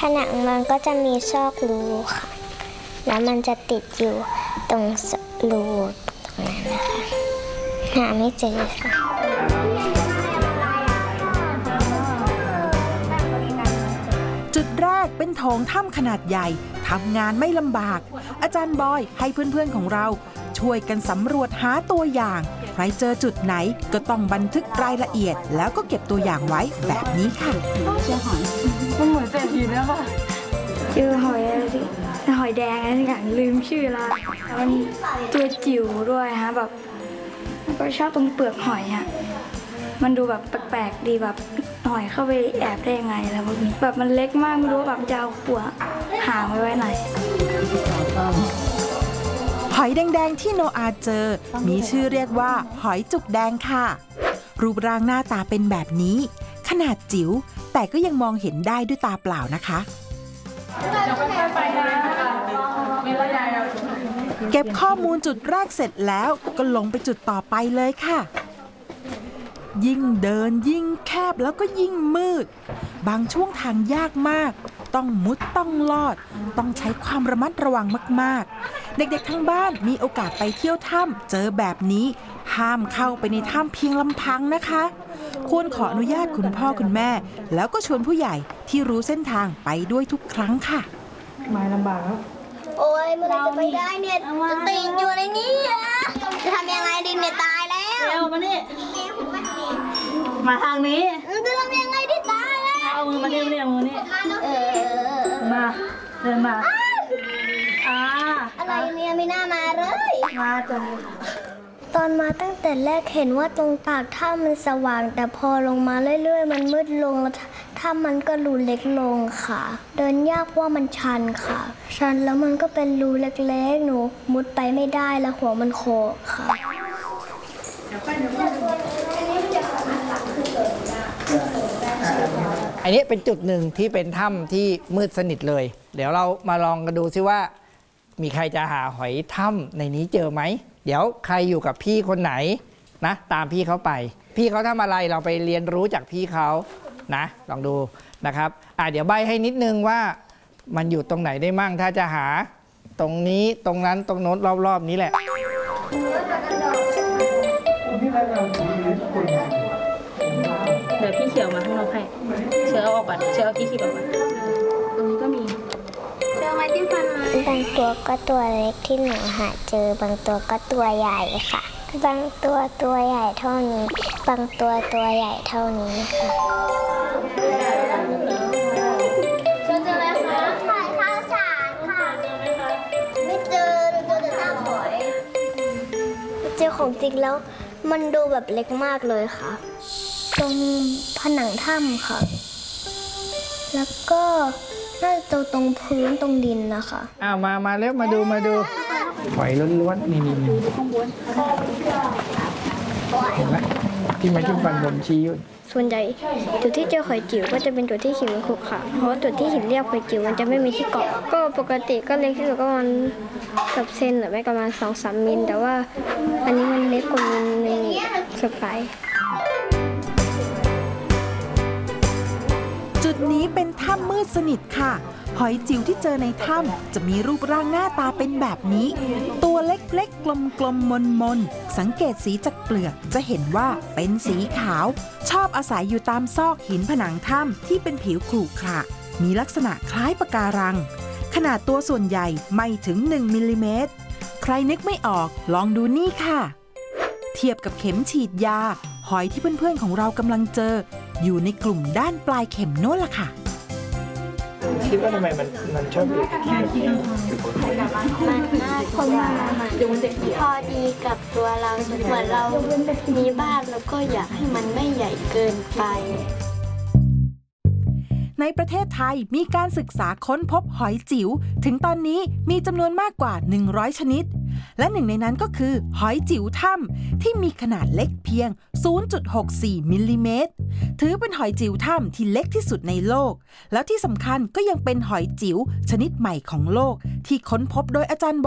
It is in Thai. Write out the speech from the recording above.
นังมันก็จะมีซอกรูค่ะแล้วมันจะติดอยู่ตรงรูตรงนั้นนะคะหาไม่เจอค่ะจุดแรกเป็นโถงถ้ำขนาดใหญ่ทำงานไม่ลำบากอาจารย์บอยให้เพื่อนๆของเราช่วยกันสำรวจหาตัวอย่างใครเจอจุดไหนก็ต้องบันทึกรายละเอียดแล้วก็เก็บตัวอย่างไว้แบบนี้ค่ะเจอหอยมันเหมือนเศรษฐีนะค่ะเจอหอยอะไรสิหอยแดงอะไรอย่างลืมชื่อละมันตัวจิ๋วด้วยฮะแบบก็ชอบตรงเปลือกหอยฮะมันดูแบบแปลกๆดีแบบหอยเข้าไปแอบได้ยังไงแล้วพวกนี้แบบมันเล็กมากไม่รู้ว่าแบบจะเอาปัวหางไว้ไหนหอยแดงๆที่โนอาเจอมีชื่อเรียกว่าหอยจุกแดงค่ะรูปร่างหน้าตาเป็นแบบนี้ขนาดจิ๋วแต่ก็ยังมองเห็นได้ด้วยตาเปล่านะคะเก็บข้อมูลจุดแรกเสร็จแล้วก็ลงไปจุดต่อไปเลยค่ะยิ่งเดินยิ่งแคบแล้วก็ยิ่งมืดบางช่วงทางยากมากต้องมุดต้องลอดต้องใช้ความระมัดระวังมากๆเด็กๆทั้งบ้านมีโอกาสไปเที่ยวถ้ำเจอแบบนี้ห้ามเข้าไปในถ้ำเพียงลำพังนะคะควรขออนุญาตคุณพ่อคุณแม่แล้วก็ชวนผู้ใหญ่ที่รู้เส้นทางไปด้วยทุกครั้งค่ะมาลำบากแล้วโอ้ยเมื่อไรจะไปได้เนี่ยจะติดอยู่ในนี้จะทำยังไงดิเนี่ยตายแล้วเร็วมานี่มาทางนี้จะทำยังไงดิตายแล้วเอามือมานี่มานี่มือนี่มาเดินมาอะไรเนี่ยไม่น่ามาเลยมาจนตอนมาตั้งแต่แรกเห็นว่าตรงปากถ้ำมันสว่างแต่พอลงมาเรื่อยๆมันมืดลงแล้วถ้ำมันก็รูเล็กลงค่ะเดินยากว่ามันชันค่ะชันแล้วมันก็เป็นรูเล็กๆหนูมุดไปไม่ได้แล้วหัวมันโขกค่ะอันนี้เป็นจุดหนึ่งที่เป็นถ้ำที่มืดสนิทเลยเดี๋ยวเรามาลองกันดูซิว่ามีใครจะหาหอยถ้ำในนี้เจอไหมเดี๋ยวใครอยู่กับพี่คนไหนนะตามพี่เขาไปพี่เขาทำอะไรเราไปเรียนรู้จากพี่เขานะลองดูนะครับเดี๋ยวใบให้นิดนึงว่ามันอยู่ตรงไหนได้มั่งถ้าจะหาตรงนี้ตรงนั้นตรงโน้นรอบๆนี้แหละเดี๋ยวพี่เขียวมาให้เราให้เชื้อเอาออกก่อนเชื้อเอาที่ขีดออกก่อนตรงนี้ก็มีเชื้อไม้จิ้มฟันไหมบางตัวก็ตัวเล็กที่หนูหาเจอบางตัวก็ตัวใหญ่ค่ะบางตัวตัวใหญ่เท่านี้บางตัวตัวใหญ่เท่านี้ค่ะเจออะไรคะหอยข้าวสารค่ะไม่เจอแต่ซากหอยเจอของจริงแล้วมันดูแบบเล็กมากเลยค่ะตรงผนังถ้ำค่ะแล้วก็น่าจะตรงพื้นตรงดินนะคะมาเร็วมาดูหอยล้วนๆนี่ข้างบนเห็นไหมที่ไม้จิ้มฟันบนชี้อยู่ส่วนใหญ่จุดที่เจอหอยจิ๋วก็จะเป็นจุดที่หินมันขรุขระเพราะจุดที่หินเรียบหอยจิ๋วมันจะไม่มีที่เกาะก็ปกติก็เล็กที่สุดก็ประมาณกับเซนหรือไม่ประมาณ 2-3 มิลแต่ว่าอันนี้มันเล็กกว่ามิลนึงเซอร์ไพรส์จุดนี้เป็นถ้ำมืดสนิทค่ะหอยจิ๋วที่เจอในถ้ำจะมีรูปร่างหน้าตาเป็นแบบนี้ตัวเล็กๆกลมๆมนๆสังเกตสีจากเปลือกจะเห็นว่าเป็นสีขาวชอบอาศัยอยู่ตามซอกหินผนังถ้ำที่เป็นผิวขรุขระมีลักษณะคล้ายปะการังขนาดตัวส่วนใหญ่ไม่ถึง1มิลลิเมตรใครนึกไม่ออกลองดูนี่ค่ะเทียบกับเข็มฉีดยาหอยที่เพื่อนๆของเรากำลังเจออยู่ในกลุ่มด้านปลายเข็มโน้นล่ะค่ะคิดว่าทำไมมันชอบอยู่ที่มันน่าพอดีกับตัวเราเหมือนเรามีบ้านแล้วก็อยากให้มันไม่ใหญ่เกินไปในประเทศไทยมีการศึกษาค้นพบหอยจิ๋วถึงตอนนี้มีจำนวนมากกว่า100ชนิดและหนึ่งในนั้นก็คือหอยจิ๋วถ้ำที่มีขนาดเล็กเพียง 0.64 มิลลิเมตรถือเป็นหอยจิ๋วถ้ำที่เล็กที่สุดในโลกแล้วที่สำคัญก็ยังเป็นหอยจิ๋วชนิดใหม่ของโลกที่ค้นพบโดยอาจารย์